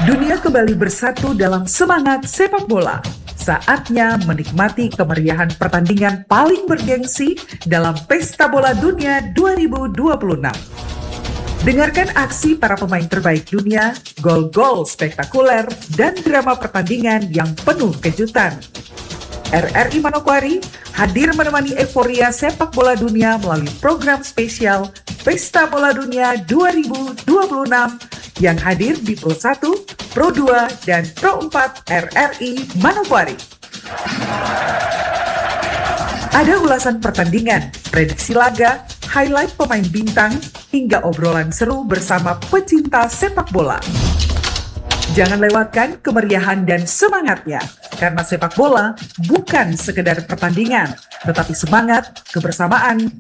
Dunia kembali bersatu dalam semangat sepak bola. Saatnya menikmati kemeriahan pertandingan paling bergengsi dalam Pesta Bola Dunia 2026. Dengarkan aksi para pemain terbaik dunia, gol-gol spektakuler, dan drama pertandingan yang penuh kejutan. RRI Manokwari hadir menemani euforia sepak bola dunia melalui program spesial Pesta Bola Dunia 2026 yang hadir di Pro 1, Pro 2, dan Pro 4 RRI Manokwari. Ada ulasan pertandingan, prediksi laga, highlight pemain bintang, hingga obrolan seru bersama pecinta sepak bola. Jangan lewatkan kemeriahan dan semangatnya, karena sepak bola bukan sekedar pertandingan, tetapi semangat, kebersamaan,